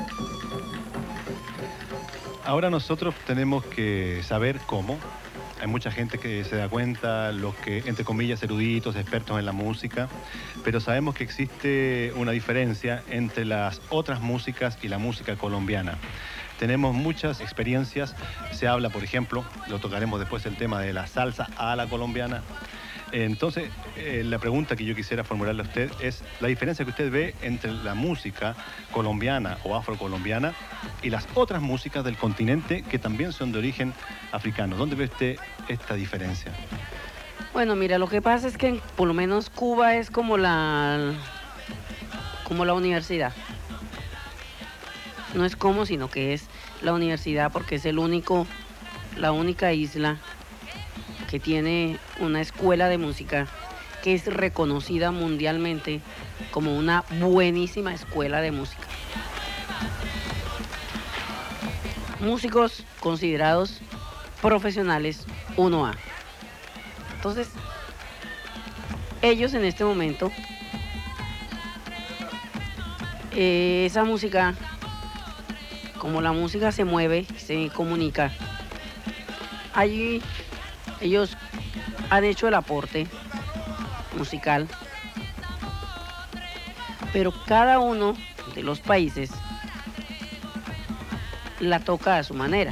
Ahora nosotros tenemos que saber cómo. Hay mucha gente que se da cuenta, los que, entre comillas, eruditos, expertos en la música, pero sabemos que existe una diferencia entre las otras músicas y la música colombiana. Tenemos muchas experiencias, se habla, por ejemplo, lo tocaremos después, el tema de la salsa a la colombiana. Entonces, la pregunta que yo quisiera formularle a usted es la diferencia que usted ve entre la música colombiana o afrocolombiana y las otras músicas del continente que también son de origen africano. ¿Dónde ve usted esta diferencia? Bueno, mira, lo que pasa es que por lo menos Cuba es como la universidad. No es como, sino que es la universidad porque es la única isla que tiene una escuela de música que es reconocida mundialmente como una buenísima escuela de música. Músicos considerados profesionales 1A. Entonces, ellos en este momento, esa música, como la música se mueve, se comunica, allí ellos han hecho el aporte musical, pero cada uno de los países la toca a su manera.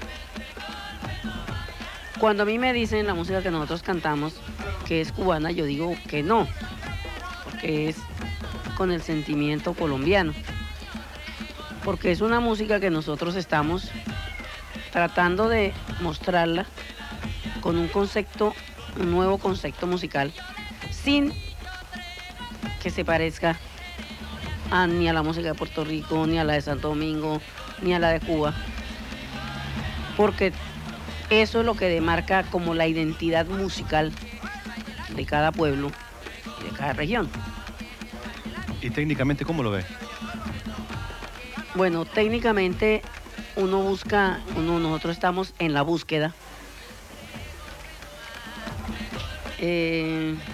Cuando a mí me dicen la música que nosotros cantamos que es cubana, yo digo que no, porque es con el sentimiento colombiano, porque es una música que nosotros estamos tratando de mostrarla con un nuevo concepto musical, sin que se parezca ni a la música de Puerto Rico, ni a la de Santo Domingo, ni a la de Cuba, porque eso es lo que demarca como la identidad musical de cada pueblo y de cada región. ¿Y técnicamente cómo lo ve? Bueno, técnicamente nosotros estamos en la búsqueda. En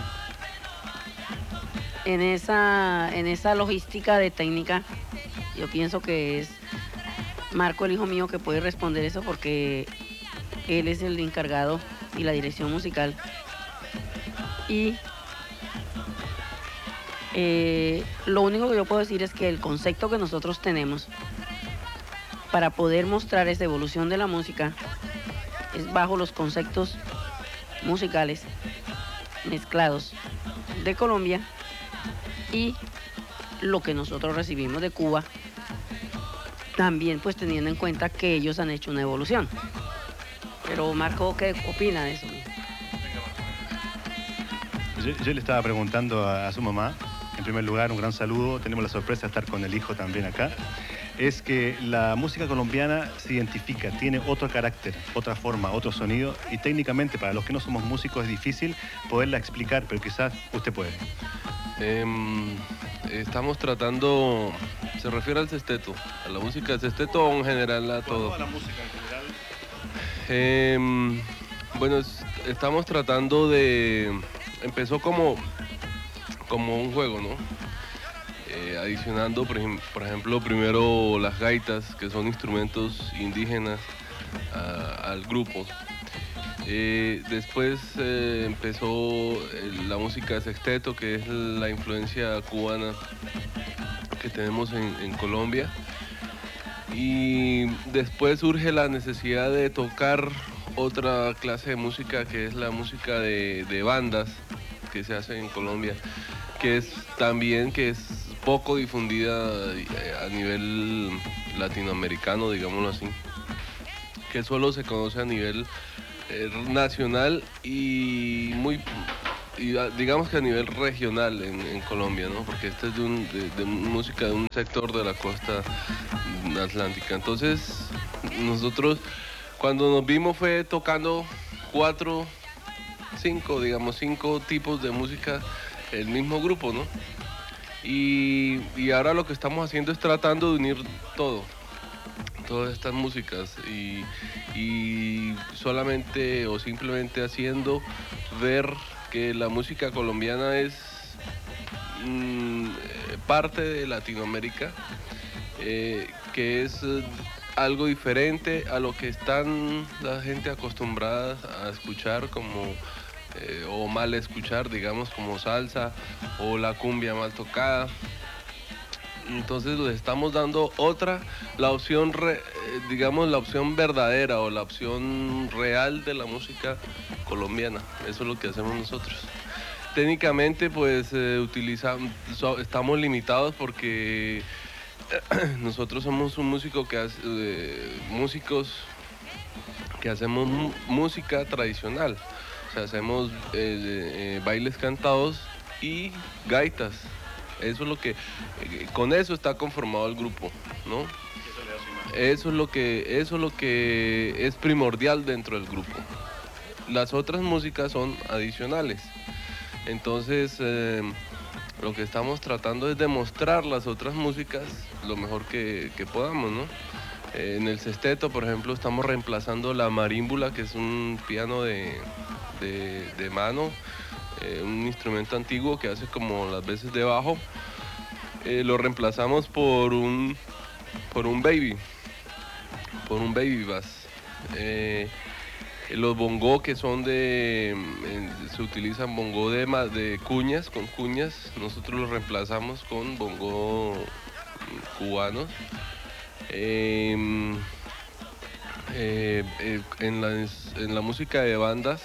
esa logística de técnica, yo pienso que es Marco, el hijo mío, que puede responder eso porque él es el encargado y la dirección musical. Y lo único que yo puedo decir es que el concepto que nosotros tenemos para poder mostrar esa evolución de la música es bajo los conceptos musicales mezclados de Colombia y lo que nosotros recibimos de Cuba, también pues teniendo en cuenta que ellos han hecho una evolución. Pero Marco, ¿qué opina de eso? Yo le estaba preguntando a su mamá, en primer lugar, un gran saludo, tenemos la sorpresa de estar con el hijo también acá, es que la música colombiana se identifica, tiene otro carácter, otra forma, otro sonido, y técnicamente para los que no somos músicos es difícil poderla explicar, pero quizás usted puede. Estamos tratando, se refiere al sesteto, a la música del sesteto o en general a todo. Toda la música en general. Bueno, estamos tratando de, empezó como un juego, ¿no? Adicionando, por ejemplo, primero las gaitas, que son instrumentos indígenas, al grupo. Después empezó la música de sexteto, que es la influencia cubana que tenemos en Colombia. Y después surge la necesidad de tocar otra clase de música, que es la música de bandas que se hace en Colombia, que es poco difundida a nivel latinoamericano, digámoslo así, que solo se conoce a nivel nacional y digamos que a nivel regional en Colombia, ¿no? Porque esta es de música de un sector de la costa atlántica. Entonces nosotros cuando nos vimos fue tocando cinco tipos de música, el mismo grupo, ¿no? Y ahora lo que estamos haciendo es tratando de unir todas estas músicas y solamente o simplemente haciendo ver que la música colombiana es parte de Latinoamérica que es algo diferente a lo que están la gente acostumbrada a escuchar como o mal escuchar, digamos, como salsa o la cumbia mal tocada. Entonces le estamos dando la opción, digamos, la opción verdadera o la opción real de la música colombiana. Eso es lo que hacemos nosotros. Técnicamente, pues, estamos limitados porque nosotros somos un músico que músicos que hacemos música tradicional. O sea, hacemos bailes cantados y gaitas. Eso es lo que, con eso está conformado el grupo, ¿no? Eso es lo que es primordial dentro del grupo. Las otras músicas son adicionales. Entonces, lo que estamos tratando es demostrar las otras músicas lo mejor que podamos, ¿no? En el sexteto, por ejemplo, estamos reemplazando la marímbula, que es un piano de mano, un instrumento antiguo que hace como las veces de bajo. Lo reemplazamos por un baby bass. Los bongó, que son se utilizan bongó de cuñas, con cuñas. Nosotros los reemplazamos con bongó cubanos. En la música de bandas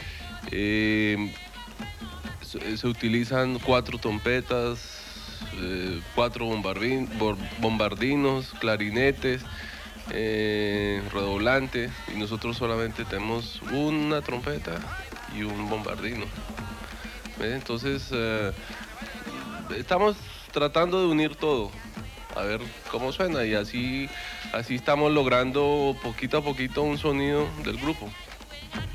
se utilizan 4 trompetas, 4 bombardinos, clarinetes, redoblantes, y nosotros solamente tenemos una trompeta y un bombardino. ¿Ves? Entonces estamos tratando de unir todo, a ver cómo suena, y así estamos logrando poquito a poquito un sonido del grupo.